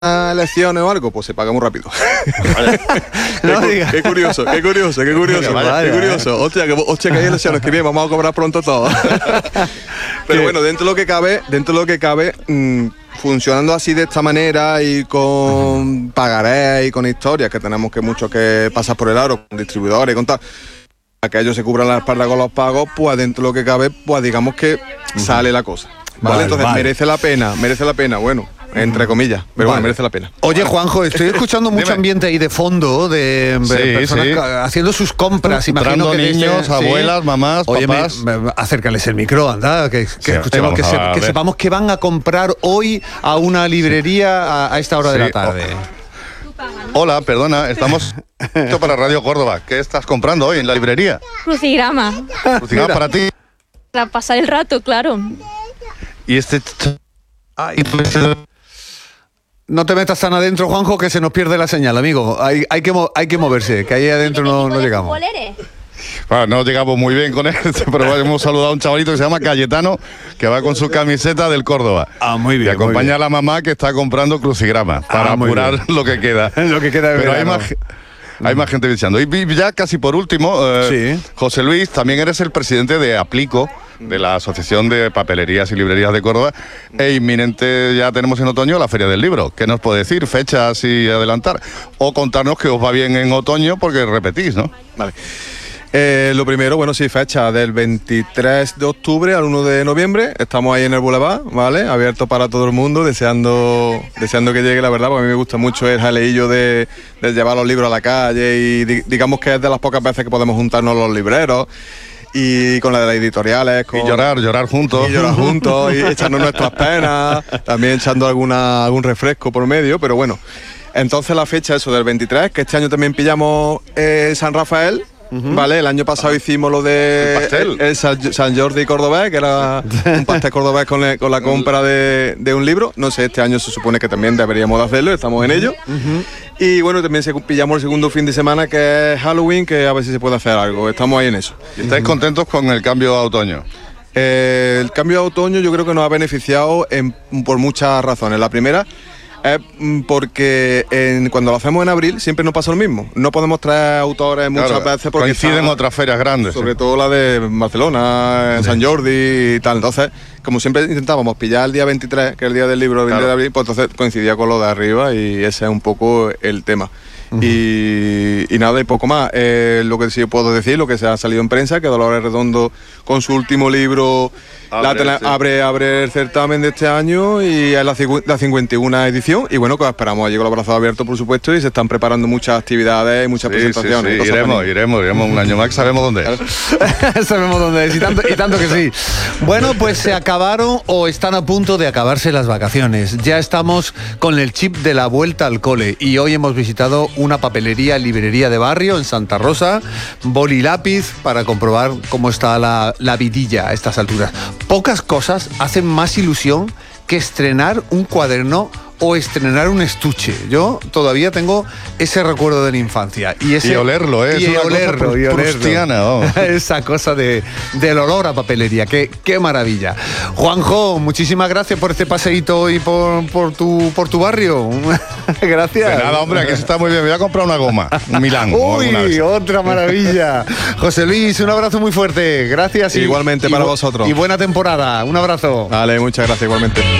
elecciones o algo, pues se paga muy rápido. No qué curioso. Hostia, que hay elecciones, que bien, vamos a cobrar pronto todo. Pero bueno, dentro de lo que cabe, funcionando así de esta manera y con pagarés y con historias que tenemos que mucho que pasar por el aro, con distribuidores y con tal, a que ellos se cubran la espalda con los pagos, pues dentro de lo que cabe, pues digamos que sale la cosa. ¿Vale? Entonces merece la pena, bueno, entre comillas, pero bueno, merece la pena. Oye, Juanjo, estoy escuchando mucho ambiente ahí de fondo de personas haciendo sus compras. Imagino que niños, abuelas, mamás, papás. Acércales el micro, anda, que escuchemos, que sepamos que van a comprar hoy a una librería a esta hora de la tarde. Hola, perdona, estamos para Radio Córdoba. ¿Qué estás comprando hoy en la librería? Crucigrama. Crucigrama para ti. Para pasar el rato, claro. Y este... No te metas tan adentro, Juanjo, que se nos pierde la señal, amigo. Hay que moverse, que ahí adentro no llegamos. Bueno, no llegamos muy bien con él, pero hemos saludado a un chavalito que se llama Cayetano, que va con su camiseta del Córdoba. Ah, muy bien. Y acompaña a la mamá que está comprando crucigramas para apurar lo que queda. Lo que queda de pero verano. Hay más gente visitando. Y ya casi por último, José Luis, también eres el presidente de Aplico, de la Asociación de Papelerías y Librerías de Córdoba, e inminente ya tenemos en otoño la Feria del Libro. ¿Qué nos puede decir? Fechas y adelantar. O contarnos que os va bien en otoño porque repetís, ¿no? Vale. Lo primero, bueno, sí, fecha del 23 de octubre al 1 de noviembre. Estamos ahí en el Boulevard, ¿vale? Abierto para todo el mundo, deseando que llegue, la verdad, porque a mí me gusta mucho el jaleillo de llevar los libros a la calle y digamos que es de las pocas veces que podemos juntarnos los libreros. Y con la de las editoriales. Y llorar juntos. Y llorar juntos, y echarnos nuestras penas, también echando algún refresco por medio, pero bueno. Entonces la fecha, eso, del 23, que este año también pillamos San Rafael, ¿vale? El año pasado hicimos lo de el San Jordi cordobés, que era un pastel cordobés con la compra de un libro. No sé, este año se supone que también deberíamos de hacerlo, estamos en ello. Y bueno, también pillamos el segundo fin de semana, que es Halloween, que a ver si se puede hacer algo. Estamos ahí en eso. ¿Y estáis contentos con el cambio a otoño? El cambio a otoño yo creo que nos ha beneficiado por muchas razones. La primera es porque cuando lo hacemos en abril siempre nos pasa lo mismo. No podemos traer autores muchas veces porque coinciden otras ferias grandes. Sobre todo la de Barcelona, San Jordi y tal. Entonces, como siempre intentábamos pillar el día 23, que es el día del libro, el 20 de abril, pues entonces coincidía con lo de arriba y ese es un poco el tema. Y nada, y poco más. Lo que sí puedo decir, lo que se ha salido en prensa, que Dolores Redondo con su último libro abre el certamen de este año y es la 51 edición, y bueno, que esperamos allí con los brazos abiertos, por supuesto, y se están preparando muchas actividades y muchas presentaciones. Sí. Iremos un año más, que sabemos dónde es. Sabemos dónde es, y tanto que sí. Bueno, pues se acabaron o están a punto de acabarse las vacaciones. Ya estamos con el chip de la vuelta al cole y hoy hemos visitado una papelería, librería de barrio en Santa Rosa, boli y lápiz para comprobar cómo está la vidilla a estas alturas. Pocas cosas hacen más ilusión que estrenar un cuaderno o estrenar un estuche. Yo todavía tengo ese recuerdo de la infancia. Y olerlo, ¿eh? Y olerlo. Prustiana, oh. Esa cosa del olor a papelería. Qué maravilla. Juanjo, muchísimas gracias por este paseíto hoy por tu barrio. Gracias. De nada, hombre, aquí está muy bien. Me voy a comprar una goma, un Milán. Uy, otra maravilla. José Luis, un abrazo muy fuerte. Gracias. Igualmente para vosotros. Y buena temporada. Un abrazo. Vale, muchas gracias, igualmente.